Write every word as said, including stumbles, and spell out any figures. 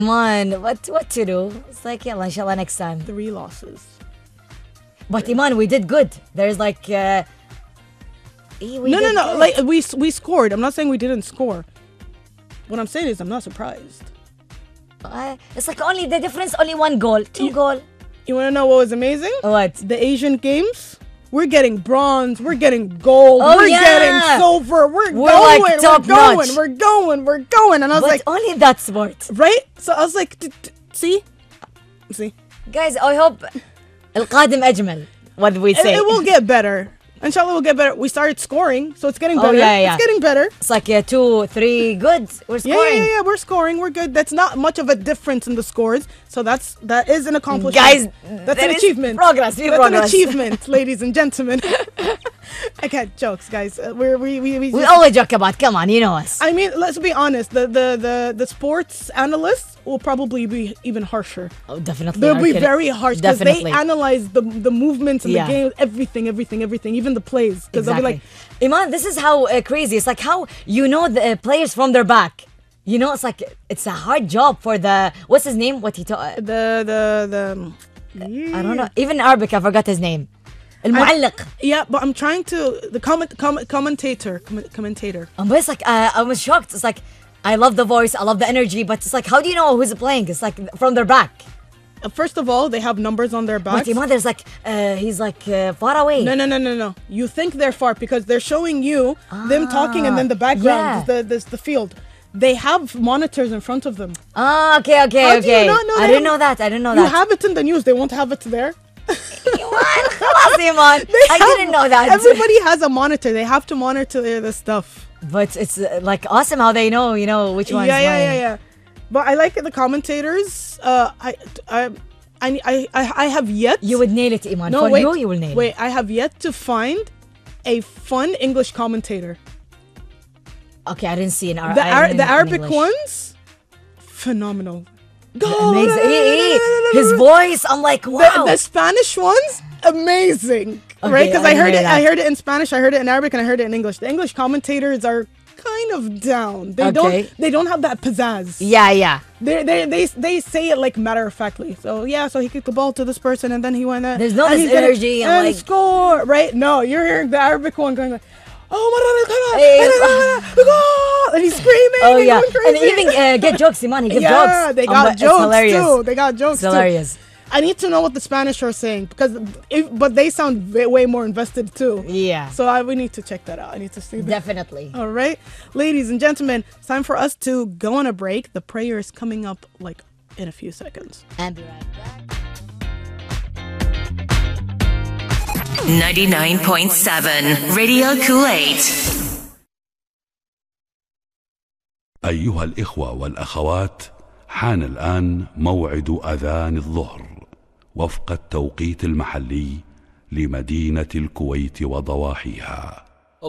Come on, what what to do? It's like, yeah, inshallah next time. Three losses. But Iman, we did good. There's like, uh, eh, we No, no, did no. good. Like we we scored. I'm not saying we didn't score. What I'm saying is I'm not surprised. Uh, it's like only the difference, only one goal, two You- goal. You want to know what was amazing? What? The Asian Games. We're getting bronze. We're getting gold. Oh, we're yeah. getting silver. We're, We're going. like we're top going. notch. We're going. We're going. And I was But like, only that sport. right? So I was like, t- t- see, see. Guys, I hope القادم أجمل. What do we It, say? it will get better. Inshallah, we'll get better. We started scoring, so it's getting Oh, better. yeah, yeah. It's getting better. It's like uh, two, three, good. We're Yeah, scoring. yeah, yeah, we're scoring. We're good. That's not much of a difference in the scores. So that's that is an accomplishment. Guys, that's there an is achievement. progress, we That's progress. an achievement, ladies and gentlemen. I can't jokes, guys. Uh, we're, we we we. We just- always joke about, come on, you know us. I mean, let's be honest. The the the the sports analysts will probably be even harsher. Oh, definitely. They'll are be kidding. very harsh because they Definitely. analyze the the movements and Yeah. the game, everything, everything, everything, even the plays. Because Exactly. they'll be like, Iman, this is how uh, crazy. It's like how you know the uh, players from their back. You know, it's like it's a hard job for the what's his name? What he taught? the the the. I don't know. Even in Arabic, I forgot his name. المعلق. Yeah, but I'm trying to the comment comment commentator comment, commentator. Um, but it's like uh, I was shocked. It's like I love the voice, I love the energy, but it's like how do you know who's playing? It's like from their back. Uh, First of all, they have numbers on their But backs. Iman, there's like uh, he's like uh, far away. No, no, no, no, no. You think they're far because they're showing you them talking, and then the background yeah. is the this the field. They have monitors in front of them. Ah, okay, okay, How do you okay. not know I they didn't have- know that. I didn't know You that. have it in the news. They won't have it there. Iman, خلاص, Iman. They I have- didn't know that. Everybody has a monitor. They have to monitor the stuff. But it's uh, like awesome how they know, you know, which one's Yeah, yeah, mine. yeah, yeah. But I like the commentators. Uh, I, I, I, I, I I have yet. You would nail it, Iman. no, For wait, you, you will nail wait. it. I have yet to find a fun English commentator. Okay, I didn't see an Ar- The I Ar- didn't the in Arabic English. ones, phenomenal. Go, Amazing. la, la, Eh, eh, la, la, la, la, His la. voice, I'm like, The, wow. the Spanish ones, amazing, Okay, right? Because I I heard didn't it. hear I that. heard it in Spanish. I heard it in Arabic, and I heard it in English. The English commentators are kind of down. They Okay. don't. They don't have that pizzazz. yeah, yeah. They they they they say it like matter of factly. So yeah, so he kicked the ball to this person, and then he went. Uh, There's no and this he did it, energy and, and like- score. Right? No, you're hearing the Arabic one going like, oh my God, come on, Hey, goal! And he's screaming. Oh and yeah, going and crazy. even uh, get jokes, Iman. He gives yeah, jokes. they Um, got but it's jokes hilarious. too. They got jokes It's hilarious. too. I need to know what the Spanish are saying because, if, but they sound way, way more invested too. Yeah, So I we need to check that out. I need to see that. definitely. All right, ladies and gentlemen, it's time for us to go on a break. The prayer is coming up like in a few seconds. And be right back. ninety-nine point seven Radio Kuwait. أيها الإخوة والأخوات، حان الآن موعد أذان الظهر وفق التوقيت المحلي لمدينة الكويت وضواحيها.